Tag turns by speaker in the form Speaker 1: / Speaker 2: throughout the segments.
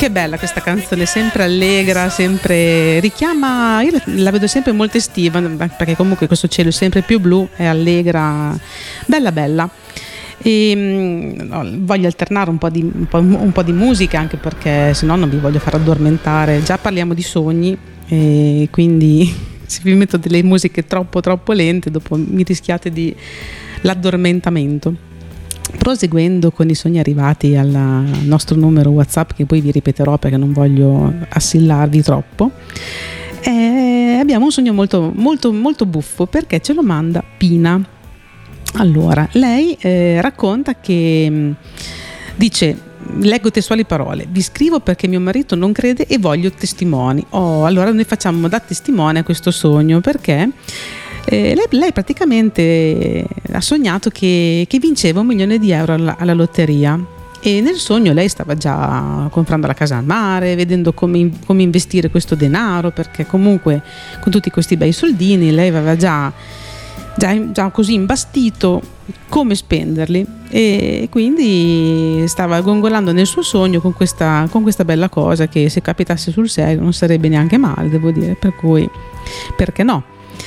Speaker 1: Che bella questa canzone, sempre allegra, sempre richiama, io la vedo sempre molto estiva, perché comunque questo cielo è sempre più blu, è allegra, bella bella. E voglio alternare un po' di musica, anche perché se no non vi voglio far addormentare. Già parliamo di sogni, e quindi se vi metto delle musiche troppo lente, dopo mi rischiate di l'addormentamento. Proseguendo con i sogni arrivati al nostro numero WhatsApp, che poi vi ripeterò perché non voglio assillarvi troppo, abbiamo un sogno molto buffo, perché ce lo manda Pina. Allora, lei racconta che dice: leggo testuali parole, vi scrivo perché mio marito non crede e voglio testimoni. Allora noi facciamo da testimone a questo sogno, perché lei praticamente ha sognato che vinceva 1 milione di euro alla lotteria, e nel sogno lei stava già comprando la casa al mare, vedendo come investire questo denaro, perché comunque con tutti questi bei soldini lei aveva già così imbastito come spenderli, e quindi stava gongolando nel suo sogno con questa bella cosa, che se capitasse sul serio non sarebbe neanche male, devo dire, per cui perché no.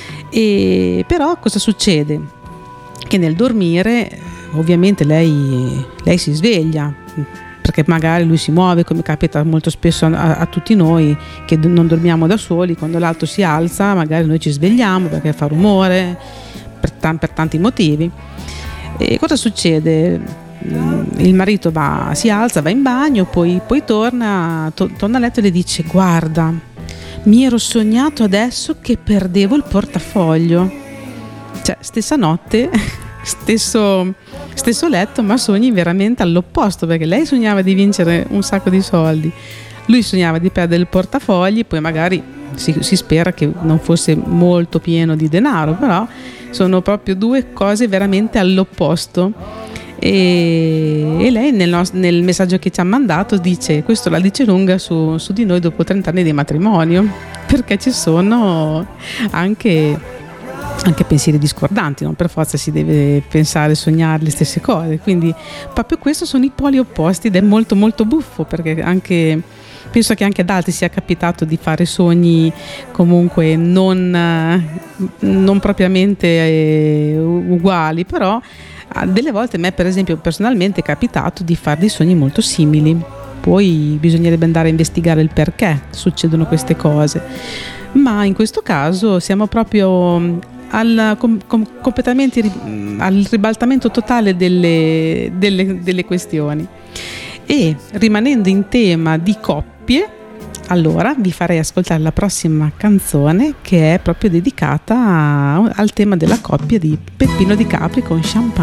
Speaker 1: E però cosa succede? Che nel dormire ovviamente lei si sveglia, perché magari lui si muove, come capita molto spesso a tutti noi che non dormiamo da soli. Quando l'altro si alza magari noi ci svegliamo perché fa rumore, per tanti motivi. E cosa succede? Il marito si alza, va in bagno, poi torna a letto e le dice: guarda, mi ero sognato adesso che perdevo il portafoglio. Cioè, stessa notte, stesso letto, ma sogni veramente all'opposto, perché lei sognava di vincere un sacco di soldi, lui sognava di perdere il portafogli, poi magari si spera che non fosse molto pieno di denaro, però sono proprio due cose veramente all'opposto. E lei nel messaggio che ci ha mandato dice: questo la dice lunga su di noi dopo 30 anni di matrimonio, perché ci sono anche pensieri discordanti, non per forza si deve pensare e sognare le stesse cose, quindi proprio questo sono i poli opposti, ed è molto buffo, perché penso che anche ad altri sia capitato di fare sogni comunque non propriamente uguali, però delle volte a me, per esempio, personalmente è capitato di fare dei sogni molto simili. Poi bisognerebbe andare a investigare il perché succedono queste cose, ma in questo caso siamo proprio completamente al ribaltamento totale delle questioni. E rimanendo in tema di coppie, allora vi farei ascoltare la prossima canzone, che è proprio dedicata al tema della coppia di Peppino Di Capri con Champagne.